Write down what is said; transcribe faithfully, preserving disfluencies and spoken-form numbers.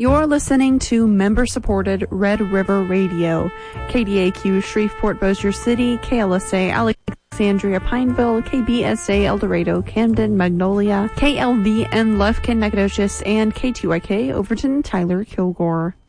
You're listening to member-supported Red River Radio, K D A Q Shreveport Bossier City, K L S A Alexandria Pineville, K B S A El Dorado Camden Magnolia, K L V N Lufkin Nacogdoches, and K T Y K Overton Tyler Kilgore.